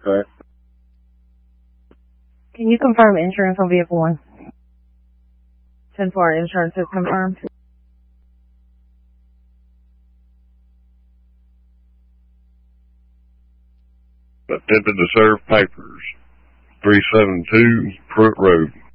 Okay. Can you confirm insurance on vehicle 1? 10-4 insurance is confirmed. Attempted to serve papers. 372 Pruitt Road.